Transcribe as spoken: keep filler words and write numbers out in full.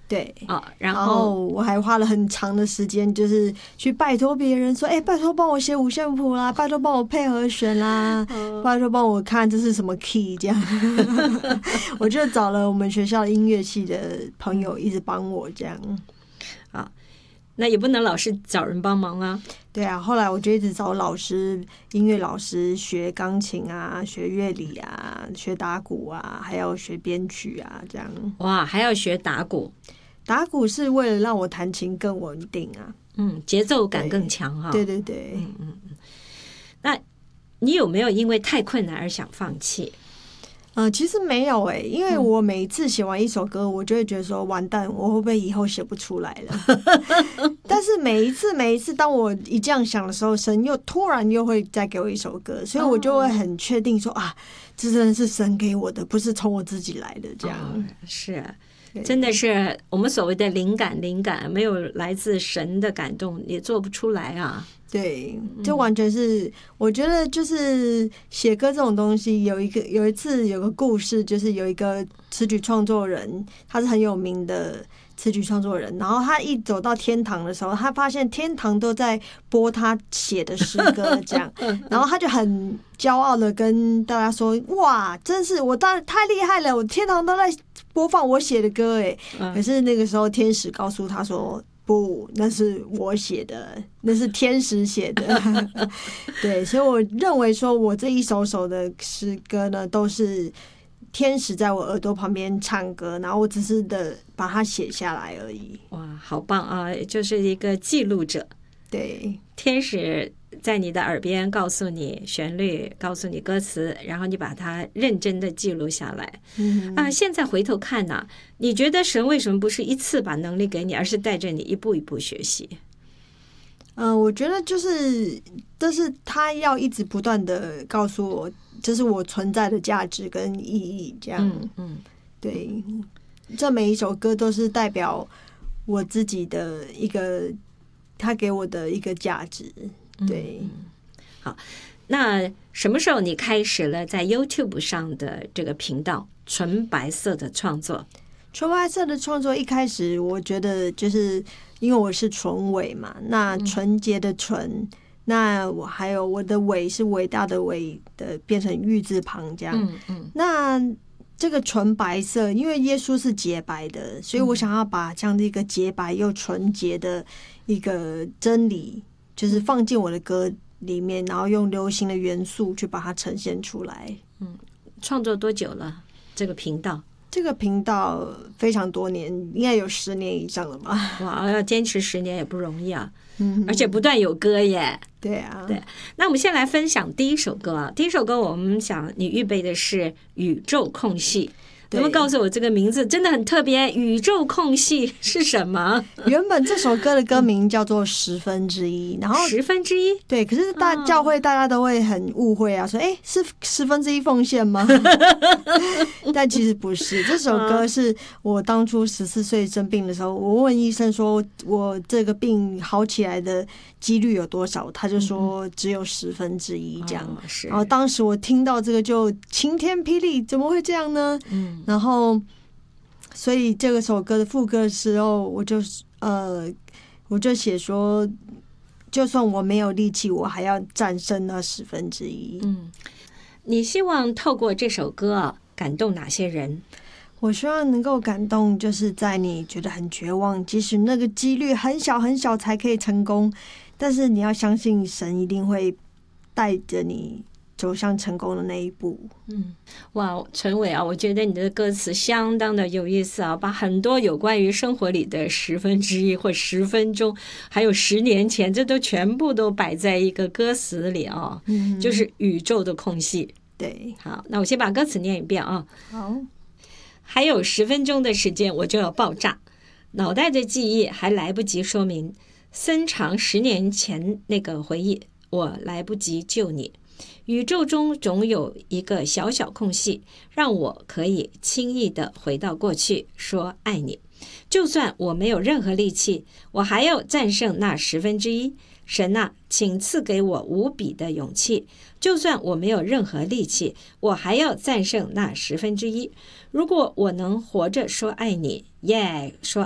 对啊、哦，然后, 然后我还花了很长的时间，就是去拜托别人说，哎、欸，拜托帮我写五线谱啦，拜托帮我配和弦啦，哦、拜托帮我看这是什么 key 这样。我就找了我们学校音乐系的朋友一直帮我这样。 啊，那也不能老是找人帮忙啊。 对啊，后来我就一直找老师，音乐老师学钢琴啊，学乐理啊，学打鼓啊，还要学编曲啊，这样。 哇，还要学打鼓。 打鼓是为了让我弹琴更稳定啊， 嗯，节奏感更强哈、哦。 对对对， 嗯嗯嗯。那你有没有因为太困难而想放弃？ 呃，其实没有诶、欸，因为我每次写完一首歌，我就会觉得说，完蛋，我会不会以后写不出来了？但是每一次每一次，当我一这样想的时候，神又突然又会再给我一首歌，所以我就会很确定说、哦、啊，这真的是神给我的，不是从我自己来的这样。哦、 是。真的是我们所谓的灵感，灵感没有来自神的感动，也做不出来啊。 对，就完全是，我觉得就是写歌这种东西，有一个有一次有个故事，就是有一个词曲创作人，他是很有名的词曲创作人，然后他一走到天堂的时候，他发现天堂都在播他写的诗歌，这样，然后他就很骄傲的跟大家说：“哇，真是我当然太厉害了，我天堂都在播放我写的歌哎。”可是那个时候天使告诉他说：“不，那是我写的，那是天使写的。”对，所以我认为说我这一首首的诗歌呢，都是天使在我耳朵旁边唱歌，然后我只是的把它写下来而已。 哇，好棒啊！就是一个记录者。 对， 天使在你的耳边告诉你旋律，告诉你歌词，然后你把它认真的记录下来。嗯啊，现在回头看呢、啊，你觉得神为什么不是一次把能力给你，而是带着你一步一步学习？ 嗯、呃，我觉得就是这是他要一直不断的告诉我，这是我存在的价值跟意义，这样。 嗯嗯， 对，这每一首歌都是代表我自己的一个。他给我的一个价值，对、嗯。 好，那什么时候你开始了在 YouTube 上的这个频道纯白色的创作？ 纯白色的创作一开始我觉得就是因为我是纯伟嘛，那纯洁的纯、嗯、那我还有我的伟是伟大的伟的变成玉字旁这样。嗯嗯，那这个纯白色，因为耶稣是洁白的，所以我想要把这样的一个洁白又纯洁的一个真理，就是放进我的歌里面，然后用流行的元素去把它呈现出来。 嗯，创作多久了？这个频道？ 这个频道非常多年，应该有十年以上了吧？ 哇，要坚持十年也不容易啊！嗯，而且不断有歌耶。 对啊， 对。那我们先来分享第一首歌啊。第一首歌我们想你预备的是《宇宙空隙》。能不能告诉我这个名字真的很特别？宇宙空隙是什么？ 原本这首歌的歌名叫做十分之一，然后十分之一， 对，可是大教会大家都会很误会啊，说哎，是十分之一奉献吗？但其实不是，这首歌是我当初十四岁生病的时候，我问医生说我这个病好起来的几率有多少，他就说只有十分之一这样。 哦、是。 然后当时我听到这个就晴天霹雳，怎么会这样呢？嗯。然后，所以这个首歌的副歌的时候，我就呃，我就写说，就算我没有力气，我还要战胜那十分之一。 嗯，你希望透过这首歌啊，感动哪些人？ 我希望能够感动，就是在你觉得很绝望，即使那个几率很小很小才可以成功，但是你要相信神一定会带着你走向成功的那一步。 嗯，哇，陈伟啊，我觉得你的歌词相当的有意思啊，把很多有关于生活里的十分之一或十分钟，还有十年前，这都全部都摆在一个歌词里啊。嗯，就是宇宙的空隙。 对， 好，那我先把歌词念一遍啊。 好， 还有十分钟的时间我就要爆炸，脑袋的记忆还来不及说明，深藏十年前那个回忆，我来不及救你。宇宙中总有一个小小空隙，让我可以轻易地回到过去，说爱你。就算我没有任何力气，我还要战胜那十分之一。神啊，请赐给我无比的勇气。就算我没有任何力气，我还要战胜那十分之一。如果我能活着说爱你，耶、yeah, 说